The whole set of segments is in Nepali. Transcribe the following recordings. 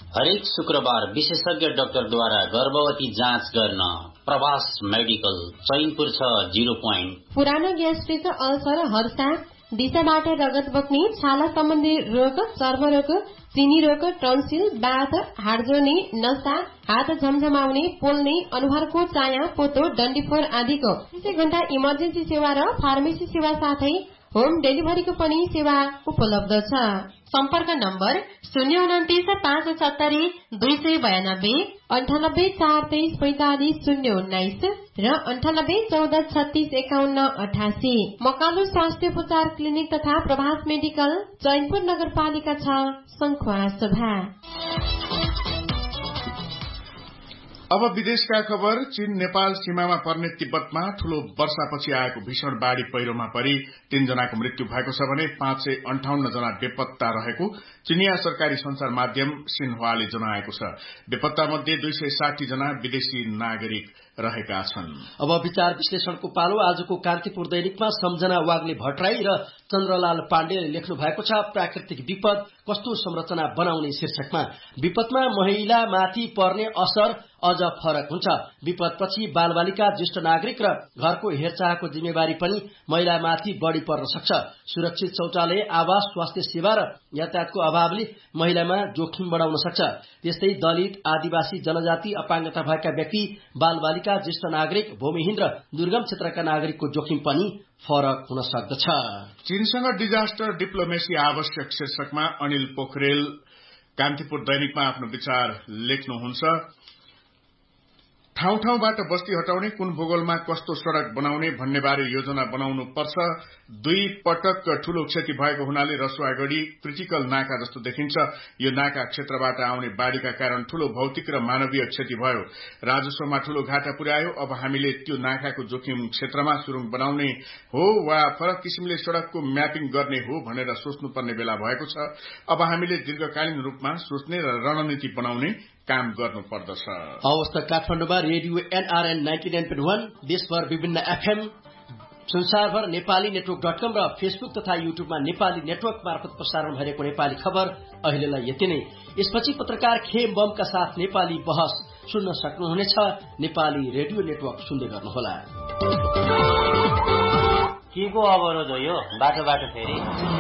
हरेक शुक्रबार विशेषज्ञ डाक्टरद्वारा गर्भवती जाँच गर्न प्रभास मेडिकल चैनपुर 0 पोइन्ट। पुरानो ग्यास्ट्रिक, अल्सर, हर्षा, दिशाबाट रगत बग्ने, छाला सम्बन्धी रोग, चर्मरोग, चिनी रोग, टन्सिल, बाथ, हाड जोर्नी, नसा, हात झमझमाउने, पोल्ने, अनुहारको चाया, पोतो, डन्डीफोर आदिको 24 घण्टा इमर्जेन्सी सेवा र फार्मेसी सेवा साथै होम डेलिभरीको पनि सेवा उपलब्ध छ। सम्पर्क नम्बर 029 570 292, 98 423 45 019 र 98 14 36 51 88। मकालु स्वास्थ्य उपचार क्लिनिक तथा प्रभास मेडिकल चैनपुर नगरपालिका 6 सङ्खुवासभा। अब विदेशका खबर। चीन नेपाल सीमामा पर्ने तिब्बतमा ठूलो वर्षापछि आएको भीषण बाढ़ी पहिरोमा परि 3 जनाको मृत्यु भएको छ भने 558 जना बेपत्ता रहेको चिनिया सरकारी संचार माध्यम सिन्हुवाले जनाएको छ। बेपत्ता मध्ये 260 जना विदेशी नागरिक रहेका छन्। अब विचार विश्लेषणको पालो। आजको कान्तिपुर दैनिकमा सम्झना वाग्ले भट्टराई र चन्द्रलाल पाण्डेले लेख्नु भएको छ प्राकृतिक विपद कस्तो संरचना बनाउने शीर्षकमा। विपदमा महिलामाथि पर्ने असर अझ फरक हुन्छ। विपदपछि बालबालिका, ज्येष्ठ नागरिक र घरको हेरचाहको जिम्मेवारी पनि महिलामाथि बढ़ी पर्न सक्छ। सुरक्षित शौचालय, आवास, स्वास्थ्य सेवा र यातायातको अभावले महिलामा जोखिम बढ़ाउन सक्छ। त्यस्तै दलित, आदिवासी, जनजाति, अपाङ्गता भएका व्यक्ति, बालबालिका, ज्येष्ठ नागरिक, भूमिहीन र दुर्गम क्षेत्रका नागरिकको जोखिम पनि फरक हुन सक्दछ। चीनसँग डिजास्टर डिप्लोमेसी आवश्यक शीर्षकमा अनिल पोखरेल कान्तिपुर दैनिकमा आफ्नो विचार लेख्नुहुन्छ। ठाउँ ठाउँबाट बस्ती हटाउने, कुन भूगोलमा कस्तो सड़क बनाउने भन्नेबारे योजना बनाउनु पर्छ। 2 पटक ठूलो क्षति भएको हुनाले रसुवागढ़ी क्रिटिकल नाका जस्तो देखिन्छ। यो नाका क्षेत्रबाट आउने बाढ़ीका कारण ठूलो भौतिक र मानवीय क्षति भयो। राजस्वमा ठूलो घाटा पुर्यायो। अब हामीले त्यो नाकाको जोखिम क्षेत्रमा सुरुङ बनाउने हो वा फरक किसिमले सड़कको म्यापिङ गर्ने हो भनेर सोच्नुपर्ने बेला भएको छ। अब हामीले दीर्घकालीन रूपमा सोच्ने र रणनीति बनाउने काम गर्नु पर्दछ। हवस् त काठमाडौँमा रेडियो NRN 99.1, देशभर विभिन्न FM, संसारभर नेपाली नेटवर्क.com र फेसबुक तथा युट्युबमा नेपाली नेटवर्क मार्फत प्रसारण भइरहेको नेपाली खबर अहिलेलाई यति नै। यसपछि पत्रकार खेम बमका साथ नेपाली बहस सुन्न सक्नुहुनेछ। नेपाली रेडियो नेटवर्क सुन्दै गर्नुहोला। के को अवरोध हो यो? बाटो फेरि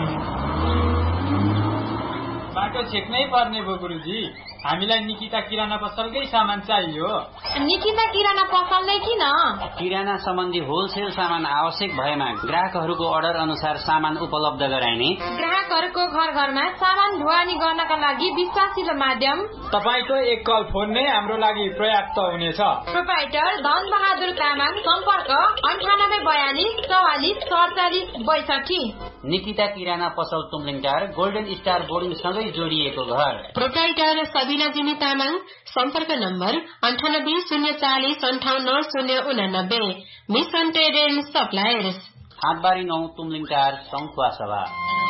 बाटो छेक्नै पर्ने भयो गुरुजी। हामीलाई निकिता किराना पसलकै सामान चाहियो। निकिता किराना पसल नै किन? किराना सम्बन्धी होलसेल सामान आवश्यक भएमा ग्राहकहरूको अर्डर अनुसार सामान उपलब्ध गराइने, ग्राहकहरूको घर घरमा सामान ढुवानी गर्नका लागि विश्वासिलो माध्यम। तपाईको एक कल फोन नै हाम्रो लागि पर्याप्त हुनेछ। प्रोपाइटर धन बहादुर तामाङ, सम्पर्क 9842 44 47 62। निकिता किराना पसल तुमलिङटार गोल्डन स्टार बोर्डिङ सँगै जोडिएको घर। प्रोपाइटर सबिना जिमी तामाङ, सम्पर्क number 98 040 58 089। Mission trade and suppliers, हाटबारी 9 Tumlingtar Sankhuwasabha.